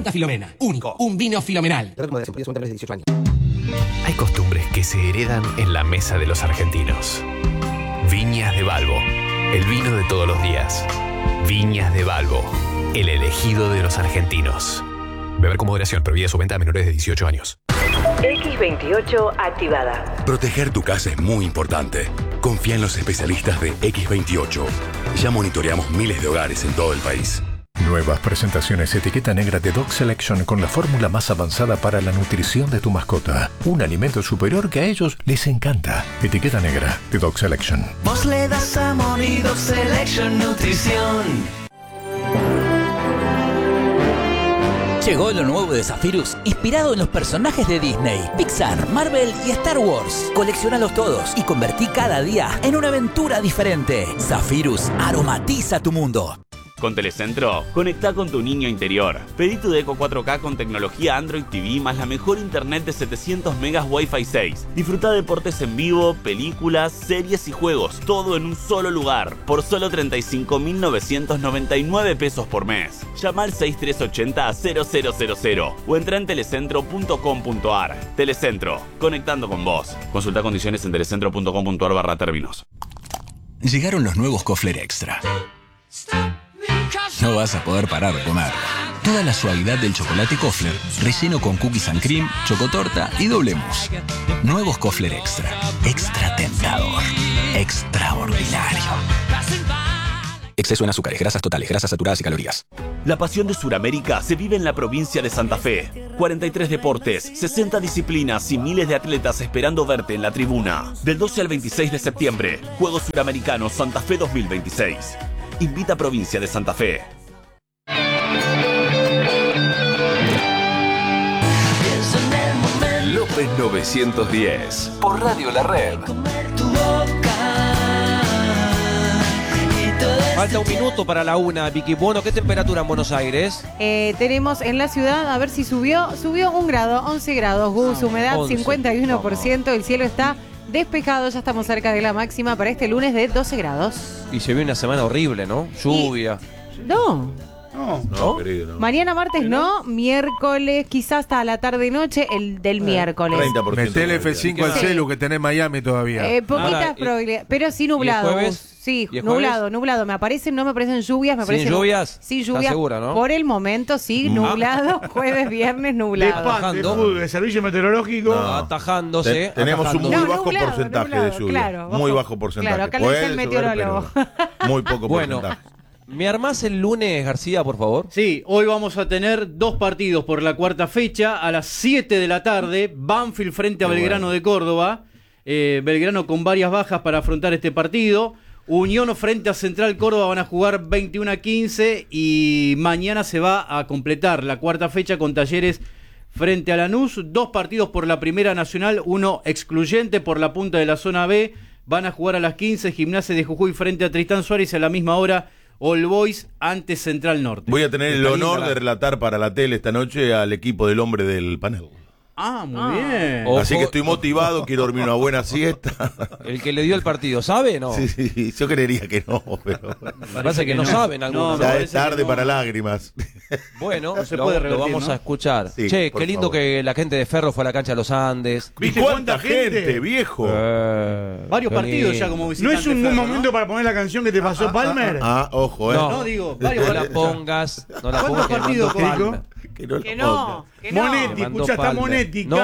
Blanca Filomena. Único. Un vino filomenal. Hay costumbres que se heredan en la mesa de los argentinos. Viñas de Balbo, el vino de todos los días. Viñas de Balbo, el elegido de los argentinos. Beber con moderación, prohibida su venta a menores de 18 años. X28 activada. Proteger tu casa es muy importante. Confía en los especialistas de X28. Ya monitoreamos miles de hogares en todo el país. Nuevas presentaciones etiqueta negra de Dog Selection con la fórmula más avanzada para la nutrición de tu mascota. Un alimento superior que a ellos les encanta. Etiqueta negra de Dog Selection. Vos le das amor y Dog Selection Nutrición. Llegó lo nuevo de Zephyrus, inspirado en los personajes de Disney, Pixar, Marvel y Star Wars. Colecciónalos todos y convertí cada día en una aventura diferente. Zephyrus aromatiza tu mundo. Con Telecentro, conectá con tu niño interior. Pedí tu Deco 4K con tecnología Android TV más la mejor internet de 700 megas Wi-Fi 6. Disfruta deportes en vivo, películas, series y juegos, todo en un solo lugar, por solo 35.999 pesos por mes. Llama al 6380-0000 o entra en telecentro.com.ar. Telecentro, conectando con vos. Consulta condiciones en telecentro.com.ar/términos. Llegaron los nuevos Kofler Extra. No vas a poder parar de comer. Toda la suavidad del chocolate Kofler, relleno con cookies and cream, chocotorta y doble mousse. Nuevos Kofler Extra. Extra tentador. Extraordinario. Exceso en azúcares, grasas totales, grasas saturadas y calorías. La pasión de Sudamérica se vive en la provincia de Santa Fe. 43 deportes, 60 disciplinas y miles de atletas esperando verte en la tribuna. Del 12 al 26 de septiembre, Juegos Suramericanos Santa Fe 2026. Invita a Provincia de Santa Fe. López 910. Por Radio La Red. Falta un minuto para la 1, Vicky. Bueno, ¿qué temperatura en Buenos Aires? Tenemos en la ciudad, a ver si subió 1 grado, 11 grados, Gus, humedad 11. 51%, el cielo está despejado, ya estamos cerca de la máxima para este lunes de 12 grados. Y se viene una semana horrible, ¿no? Lluvia. No. ¿No? Querido, no. Mañana martes no, miércoles quizás hasta la tarde y noche, el del miércoles. 30%. Metele F5 al celu que tenés Miami todavía. Poquitas probabilidades, pero sí nublado. ¿Y el jueves? Sí, ¿Y el nublado. Me aparecen, no me aparecen lluvias, me aparecen. ¿Sin lluvias? Sin ¿Estás lluvias. segura, no? Por el momento sí, nublado, jueves, viernes, nublado. De servicio meteorológico. Atajándose. Tenemos un muy bajo nublado, porcentaje nublado, de lluvia. claro, Muy bajo porcentaje. Claro, acá lo dice el meteorólogo. Muy poco porcentaje. ¿Me armás el lunes, García, por favor? Sí, hoy vamos a tener 2 partidos por la cuarta fecha. A las 7 de la tarde, Banfield frente a Belgrano de Córdoba. Belgrano con varias bajas para afrontar este partido. Unión frente a Central Córdoba van a jugar 21-15 y mañana se va a completar la cuarta fecha con Talleres frente a Lanús. 2 partidos por la Primera Nacional, uno excluyente por la punta de la zona B. Van a jugar a las 15, Gimnasia de Jujuy frente a Tristán Suárez a la misma hora. All Boys ante Central Norte. Voy a tener el honor de relatar para la tele esta noche al equipo del hombre del panel. Ah, muy bien. Así que estoy motivado, quiero dormir una buena siesta. El que le dio el partido, ¿sabe? No. Sí, yo creería que no, pero... Parece que no saben algunos. Ya es tarde para lágrimas. Bueno, no se puede lo revertir, vamos ¿no? a escuchar. Sí, che, por qué lindo favor. que la gente de Ferro fue a la cancha de los Andes. ¿Viste cuánta gente, viejo? Varios partidos ya como ¿No visitante. es un buen Ferro, momento para poner la canción que te pasó Palmer? Ojo, No, digo, varios No la partidos. pongas. No la ¿Cuántos pongas que partidos, mandó Crico? Palmer. Que no, Que no, que no. Monetti, Me mandó escuchá, está Palmer. Monetti. No,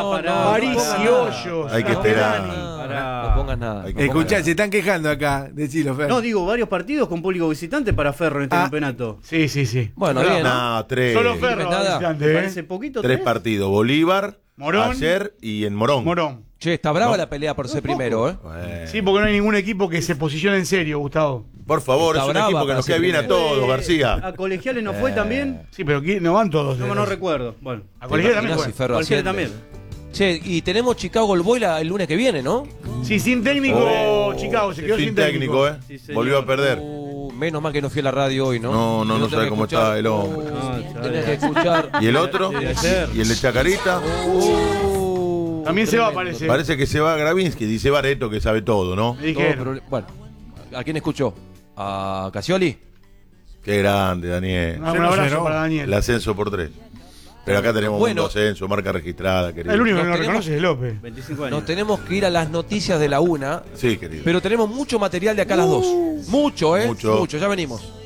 París y Hoyos. Hay que esperar. No pongas nada. Escuchá, se están quejando acá. Decilo, Fer. No, digo, varios partidos con público visitante para Ferro en este campeonato. Sí, sí, sí. Bueno, bien. No, 3. Solo Ferro, nada. visitante, ¿Me ¿eh? parece poquito? 3 partidos. Bolívar, Morón. ayer y en Morón. Morón. Che, está brava la pelea por ser primero, ¿eh? Sí, porque no hay ningún equipo que se posicione en serio, Gustavo. Por favor, Está es un brava equipo que para nos ser cae bien a primero. todos, García. ¿A Colegiales no fue también? Sí, pero no van todos. No recuerdo. Bueno, A Colegiales también Imaginás fue. si Ferro Colegiales asciende. también. Che, y tenemos Chicago el Boy el lunes que viene, ¿no? Sí, sin técnico, Chicago se quedó Sin técnico, ¿eh? Sí, señor. Volvió a perder. Menos mal que no fui a la radio hoy, ¿no? No tenés sabe que cómo escuchar. está el hombre. Tenés que escuchar. ¿Y el otro? De ayer. ¿Y el de Chacarita? También se va, parece. Parece que se va Gravinsky, dice Bareto que sabe todo, ¿no? Dijeron. Bueno, ¿a quién escuchó? ¿A Casioli? Qué grande, Daniel. Un abrazo para Daniel. El ascenso por 3. Pero acá tenemos un ascenso, marca registrada, querido. El único que no reconoce es López. 25 años. Nos tenemos que ir a las noticias de la 1. Sí, querido. Pero tenemos mucho material de acá a las 2. Mucho, Mucho. Ya venimos.